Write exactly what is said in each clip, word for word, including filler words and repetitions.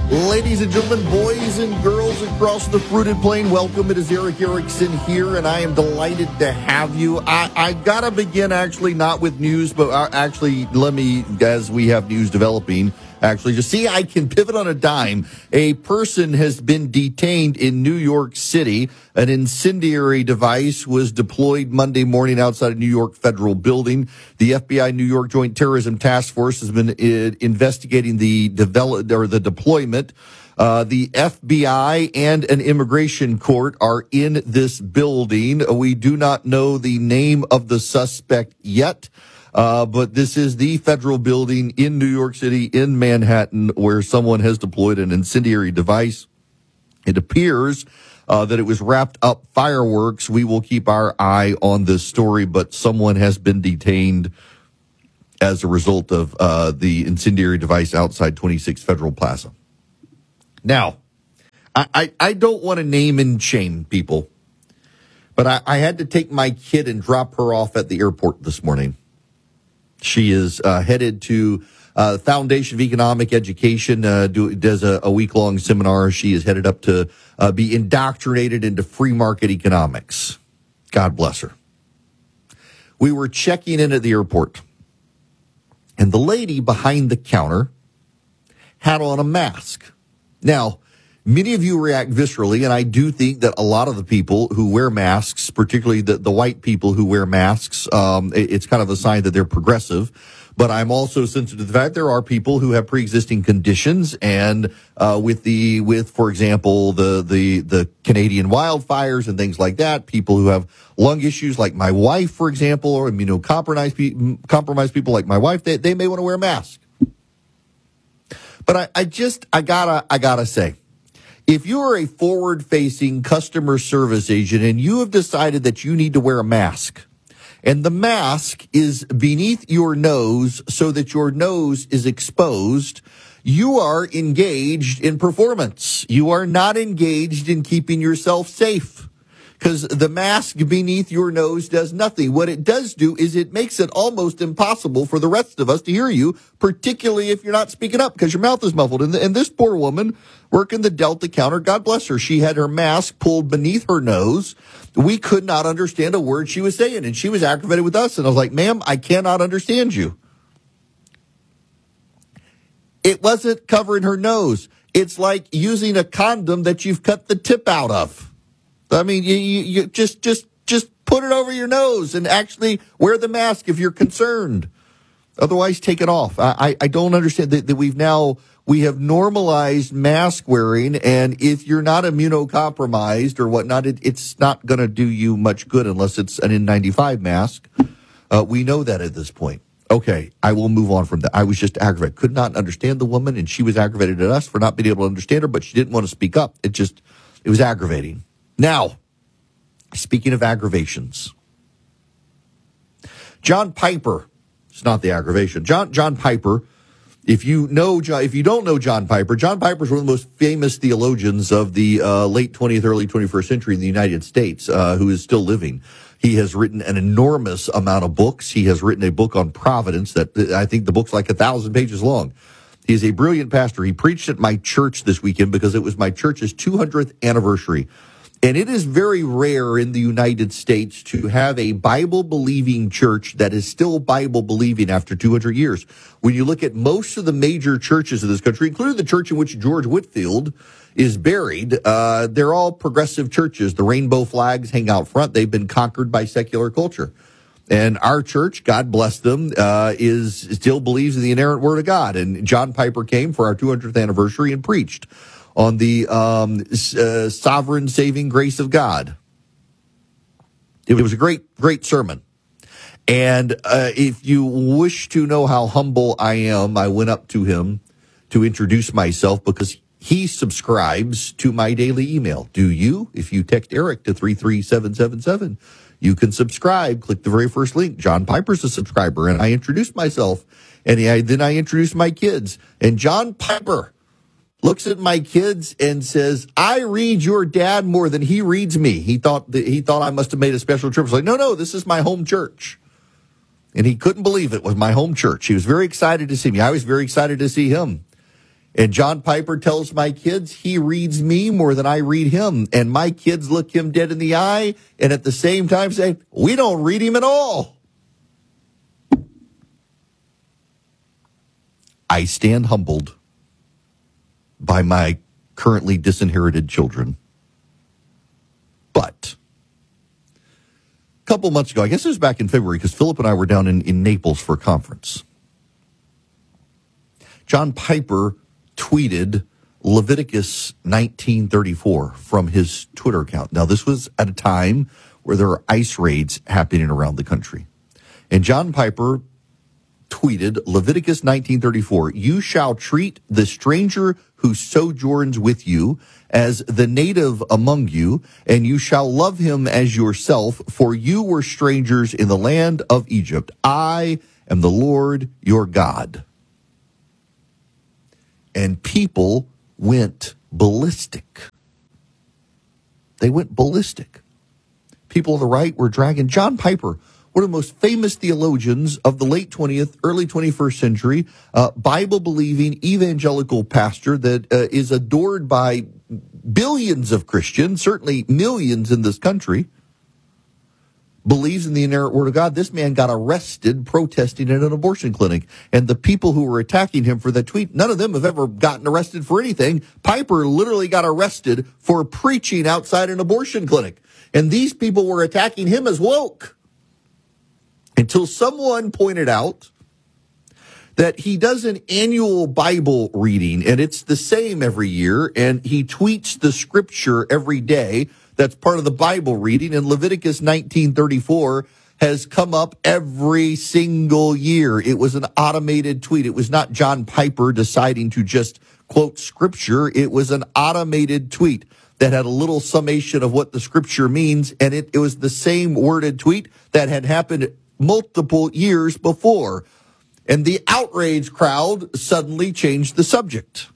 Ladies and gentlemen, boys and girls across the fruited plain, welcome. It is Erick Erickson here, and I am delighted to have you. I, I got to begin actually not with news, but uh, actually let me, as we have news developing, actually just see I can pivot on a dime. A person has been detained in New York City. An incendiary device was deployed Monday morning outside a New York federal building. The F B I New York Joint Terrorism Task Force has been uh, investigating the develop or the deployment. Uh, the F B I and an immigration court are in this building. We do not know the name of the suspect yet. Uh, but this is the federal building in New York City, in Manhattan, where someone has deployed an incendiary device. It appears uh, that it was wrapped up fireworks. We will keep our eye on this story, but someone has been detained as a result of uh, the incendiary device outside twenty-six Federal Plaza. Now, I, I, I don't want to name and shame people, but I, I had to take my kid and drop her off at the airport this morning. She is uh, headed to uh, the Foundation of Economic Education, uh, do, does a, a week-long seminar. She is headed up to uh, be indoctrinated into free market economics. God bless her. We were checking in at the airport, and the lady behind the counter had on a mask. Now, many of you react viscerally, and I do think that a lot of the people who wear masks, particularly the, the white people who wear masks, um, it, it's kind of a sign that they're progressive. But I'm also sensitive to the fact there are people who have pre-existing conditions, and uh, with the with, for example, the the the Canadian wildfires and things like that, people who have lung issues, like my wife, for example, or immunocompromised pe- compromised people like my wife, they they may want to wear a mask. But I, I just I gotta I gotta say, if you are a forward-facing customer service agent and you have decided that you need to wear a mask, and the mask is beneath your nose so that your nose is exposed, you are engaged in performance. You are not engaged in keeping yourself safe, because the mask beneath your nose does nothing. What it does do is it makes it almost impossible for the rest of us to hear you, particularly if you're not speaking up because your mouth is muffled. And, and this poor woman working the Delta counter, God bless her, she had her mask pulled beneath her nose. We could not understand a word she was saying, and she was aggravated with us. And I was like, ma'am, I cannot understand you. It wasn't covering her nose. It's like using a condom that you've cut the tip out of. I mean, you, you, you just, just, just put it over your nose and actually wear the mask if you're concerned. Otherwise, take it off. I, I, I don't understand that, that we've now, we have normalized mask wearing, and if you're not immunocompromised or whatnot, it, it's not going to do you much good unless it's an N ninety-five mask. Uh, we know that at this point. Okay, I will move on from that. I was just aggravated. Could not understand the woman, and she was aggravated at us for not being able to understand her, but she didn't want to speak up. It just, it was aggravating. Now, speaking of aggravations, John Piper, it's not the aggravation. John John Piper, if you know, if you don't know John Piper, John Piper is one of the most famous theologians of the uh, late twentieth, early twenty-first century in the United States, uh, who is still living. He has written an enormous amount of books. He has written a book on providence that I think the book's like a thousand pages long. He is a brilliant pastor. He preached at my church this weekend because it was my church's two hundredth anniversary. And it is very rare in the United States to have a Bible-believing church that is still Bible-believing after two hundred years. When you look at most of the major churches in this country, including the church in which George Whitefield is buried, uh, they're all progressive churches. The rainbow flags hang out front. They've been conquered by secular culture. And our church, God bless them, uh, is still believes in the inerrant word of God. And John Piper came for our two hundredth anniversary and preached on the um, uh, sovereign saving grace of God. It was a great, great sermon. And uh, if you wish to know how humble I am, I went up to him to introduce myself because he subscribes to my daily email. Do you? If you text Eric to three three seven seven seven, you can subscribe. Click the very first link. John Piper's a subscriber. And I introduced myself. And I, then I introduced my kids. And John Piper looks at my kids and says, I read your dad more than he reads me. He thought that he thought I must have made a special trip. I was like, no, no, this is my home church. And he couldn't believe it was my home church. He was very excited to see me. I was very excited to see him. And John Piper tells my kids he reads me more than I read him. And my kids look him dead in the eye and at the same time say, we don't read him at all. I stand humbled by my currently disinherited children. But a couple months ago, I guess it was back in February, because Philip and I were down in, in Naples for a conference. John Piper tweeted Leviticus nineteen thirty-four from his Twitter account. Now, this was at a time where there were ICE raids happening around the country. And John Piper tweeted Leviticus nineteen thirty-four, you shall treat the stranger who sojourns with you as the native among you, and you shall love him as yourself, for you were strangers in the land of Egypt. I am the Lord your God. And people went ballistic. They went ballistic. People on the right were dragging John Piper, one of the most famous theologians of the late twentieth, early twenty-first century, uh, Bible-believing evangelical pastor that uh, is adored by billions of Christians, certainly millions in this country, believes in the inerrant word of God. This man got arrested protesting at an abortion clinic. And the people who were attacking him for that tweet, none of them have ever gotten arrested for anything. Piper literally got arrested for preaching outside an abortion clinic. And these people were attacking him as woke. Until someone pointed out that he does an annual Bible reading, and it's the same every year, and he tweets the scripture every day. That's part of the Bible reading, and Leviticus nineteen thirty-four has come up every single year. It was an automated tweet. It was not John Piper deciding to just quote scripture. It was an automated tweet that had a little summation of what the scripture means, and it, it was the same worded tweet that had happened multiple years before. And the outrage crowd suddenly changed the subject.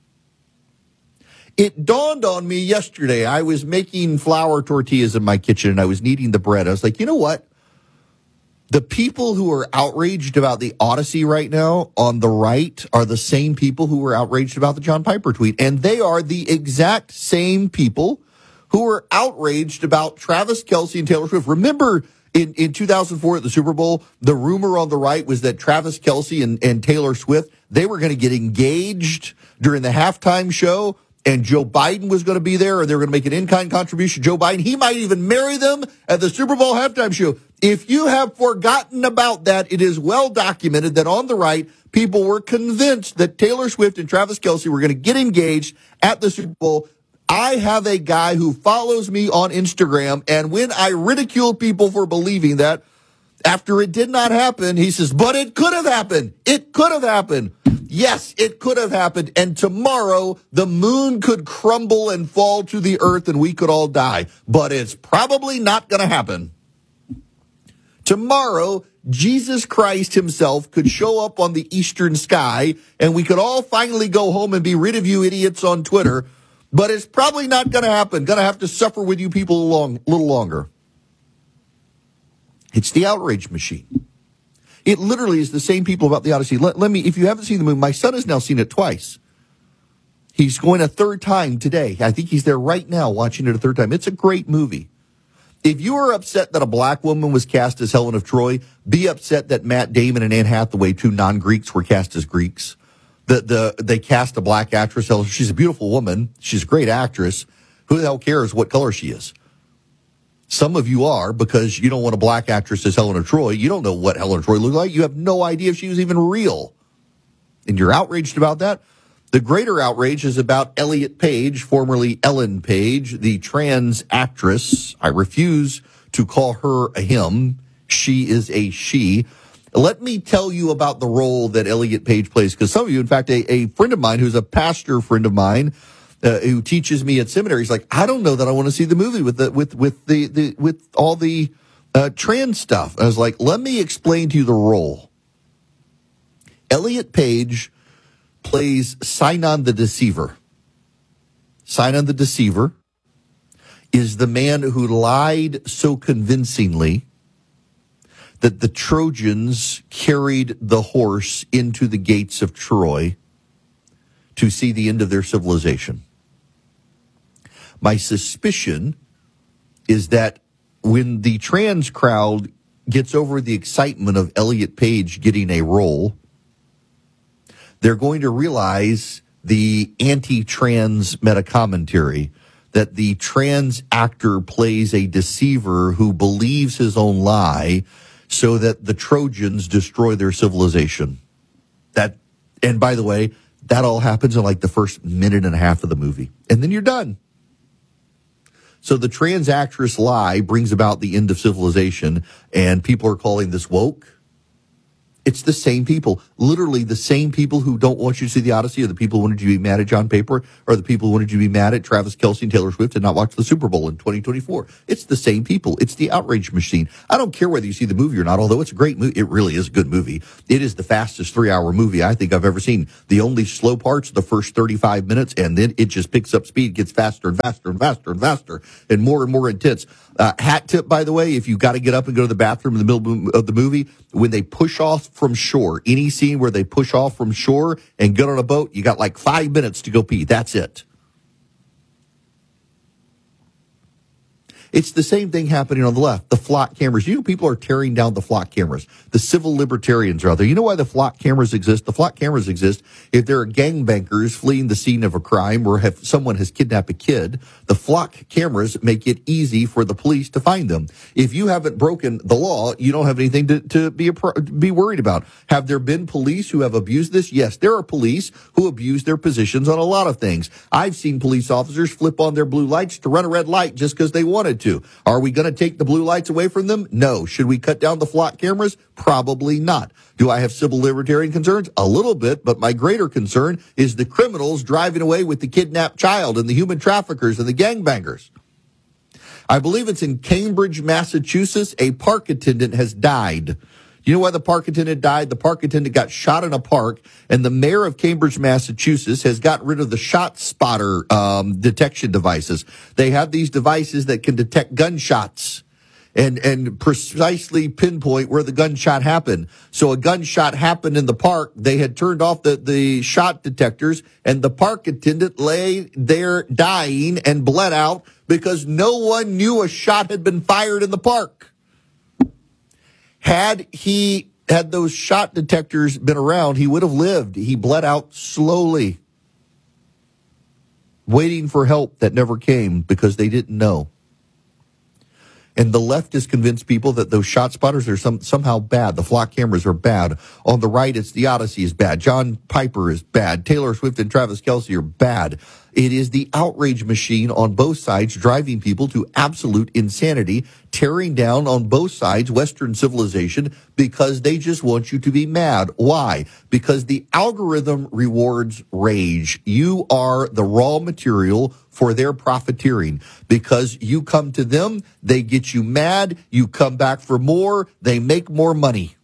It dawned on me yesterday. I was making flour tortillas in my kitchen and I was kneading the bread. I was like, you know what? The people who are outraged about the Odyssey right now on the right are the same people who were outraged about the John Piper tweet. And they are the exact same people who were outraged about Travis Kelce and Taylor Swift. Remember in, in two thousand four at the Super Bowl, the rumor on the right was that Travis Kelce and, and Taylor Swift, they were going to get engaged during the halftime show. And Joe Biden was going to be there, or they were going to make an in-kind contribution. Joe Biden, he might even marry them at the Super Bowl halftime show. If you have forgotten about that, it is well documented that on the right, people were convinced that Taylor Swift and Travis Kelce were going to get engaged at the Super Bowl. I have a guy who follows me on Instagram, and when I ridicule people for believing that, after it did not happen, he says, but it could have happened. It could have happened. Yes, it could have happened. And tomorrow, the moon could crumble and fall to the earth and we could all die. But it's probably not going to happen. Tomorrow, Jesus Christ himself could show up on the eastern sky and we could all finally go home and be rid of you idiots on Twitter. But it's probably not going to happen. Going to have to suffer with you people a long, little longer. It's the outrage machine. It literally is the same people about the Odyssey. Let, let me, if you haven't seen the movie, my son has now seen it twice. He's going a third time today. I think he's there right now watching it a third time. It's a great movie. If you are upset that a black woman was cast as Helen of Troy, be upset that Matt Damon and Anne Hathaway, two non-Greeks, were cast as Greeks. The, the, they cast a black actress. She's a beautiful woman. She's a great actress. Who the hell cares what color she is? Some of you are, because you don't want a black actress as Helen of Troy. You don't know what Helen of Troy looked like. You have no idea if she was even real. And you're outraged about that. The greater outrage is about Elliot Page, formerly Ellen Page, the trans actress. I refuse to call her a him. She is a she. Let me tell you about the role that Elliot Page plays, because some of you, in fact, a, a friend of mine who's a pastor friend of mine, Uh, who teaches me at seminary, he's like, I don't know that I want to see the movie with the with with the, the with all the uh, trans stuff. I was like, let me explain to you the role. Elliot Page plays Sinon the Deceiver. Sinon the Deceiver is the man who lied so convincingly that the Trojans carried the horse into the gates of Troy to see the end of their civilization. My suspicion is that when the trans crowd gets over the excitement of Elliot Page getting a role, they're going to realize the anti-trans meta-commentary, that the trans actor plays a deceiver who believes his own lie so that the Trojans destroy their civilization. That, and by the way, that all happens in like the first minute and a half of the movie. And then you're done. So the trans actress lie brings about the end of civilization, and people are calling this woke. It's the same people, literally the same people who don't want you to see the Odyssey, or the people who wanted you to be mad at John Paper, or the people who wanted you to be mad at Travis Kelce and Taylor Swift and not watch the Super Bowl in twenty twenty-four. It's the same people. It's the outrage machine. I don't care whether you see the movie or not, although it's a great movie. It really is a good movie. It is the fastest three-hour movie I think I've ever seen. The only slow parts are the first thirty-five minutes, and then it just picks up speed, gets faster and faster and faster and faster, and more and more intense. Uh, hat tip, by the way, if you got to get up and go to the bathroom in the middle of the movie, when they push off from shore, any scene where they push off from shore and get on a boat, you got like five minutes to go pee. That's it. It's the same thing happening on the left. The flock cameras. You know, people are tearing down the flock cameras. The civil libertarians are out there. You know why the flock cameras exist? The flock cameras exist if there are gangbangers fleeing the scene of a crime, or if someone has kidnapped a kid. The flock cameras make it easy for the police to find them. If you haven't broken the law, you don't have anything to, to be, a, be worried about. Have there been police who have abused this? Yes, there are police who abuse their positions on a lot of things. I've seen police officers flip on their blue lights to run a red light just because they wanted to. To. Are we going to take the blue lights away from them? No. Should we cut down the flock cameras? Probably not. Do I have civil libertarian concerns? A little bit, but my greater concern is the criminals driving away with the kidnapped child and the human traffickers and the gangbangers. I believe it's in Cambridge, Massachusetts. A park attendant has died. You know why the park attendant died? The park attendant got shot in a park, and the mayor of Cambridge, Massachusetts has got rid of the shot spotter um, detection devices. They have these devices that can detect gunshots and and precisely pinpoint where the gunshot happened. So a gunshot happened in the park. They had turned off the, the shot detectors, and the park attendant lay there dying and bled out because no one knew a shot had been fired in the park. Had he had those shot detectors been around, he would have lived. He bled out slowly, waiting for help that never came because they didn't know. And the left has convinced people that those shot spotters are some, somehow bad. The flock cameras are bad. On the right, it's the Odyssey is bad. John Piper is bad. Taylor Swift and Travis Kelce are bad. It is the outrage machine on both sides driving people to absolute insanity, tearing down on both sides Western civilization because they just want you to be mad. Why? Because the algorithm rewards rage. You are the raw material for their profiteering. Because you come to them, they get you mad, you come back for more, they make more money.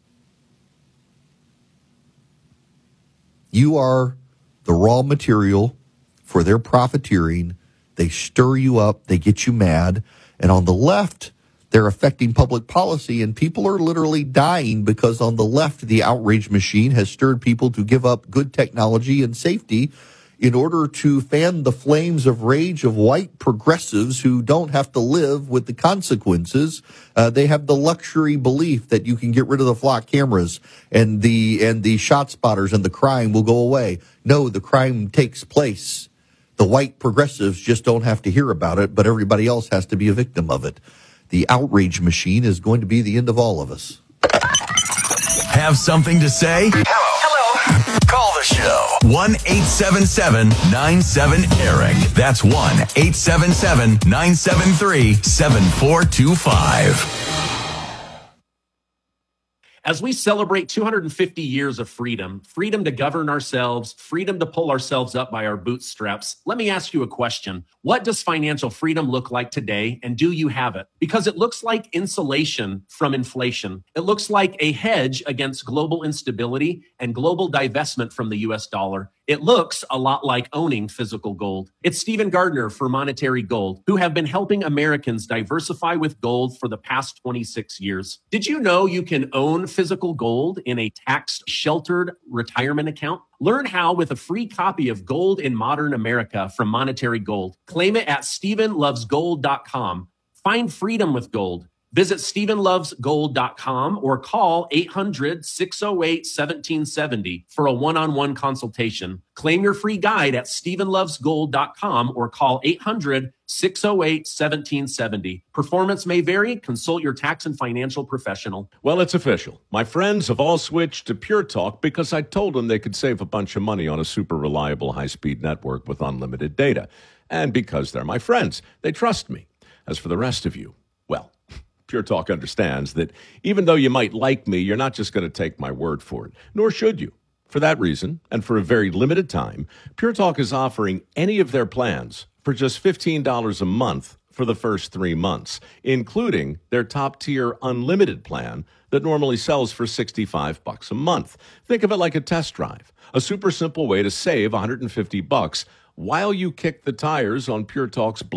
You are the raw material for their profiteering. They stir you up, they get you mad. And on the left, they're affecting public policy, and people are literally dying because on the left, the outrage machine has stirred people to give up good technology and safety in order to fan the flames of rage of white progressives who don't have to live with the consequences. Uh, they have the luxury belief that you can get rid of the flock cameras and the and the shot spotters and the crime will go away. No, the crime takes place. The white progressives just don't have to hear about it, but everybody else has to be a victim of it. The outrage machine is going to be the end of all of us. Have something to say? Call the show. one eight seven seven nine seven Eric. That's one eight seven seven nine seven three seven four two five. As we celebrate two hundred fifty years of freedom, freedom to govern ourselves, freedom to pull ourselves up by our bootstraps, let me ask you a question. What does financial freedom look like today, and do you have it? Because it looks like insulation from inflation. It looks like a hedge against global instability and global divestment from the U S dollar. It looks a lot like owning physical gold. It's Stephen Gardner for Monetary Gold, who have been helping Americans diversify with gold for the past twenty-six years. Did you know you can own physical gold in a tax-sheltered retirement account? Learn how with a free copy of Gold in Modern America from Monetary Gold. Claim it at stephen loves gold dot com. Find freedom with gold. Visit stephen loves gold dot com or call eight hundred, six oh eight, one seven seven oh for a one-on-one consultation. Claim your free guide at stephen loves gold dot com or call eight hundred, six oh eight, one seven seven oh. Performance may vary. Consult your tax and financial professional. Well, it's official. My friends have all switched to Pure Talk because I told them they could save a bunch of money on a super reliable high-speed network with unlimited data. And because they're my friends, they trust me. As for the rest of you, well, Pure Talk understands that even though you might like me, you're not just going to take my word for it, nor should you. For that reason, and for a very limited time, Pure Talk is offering any of their plans for just fifteen dollars a month for the first three months, including their top-tier unlimited plan that normally sells for sixty-five bucks a month. Think of it like a test drive, a super simple way to save one hundred fifty bucks while you kick the tires on Pure Talk's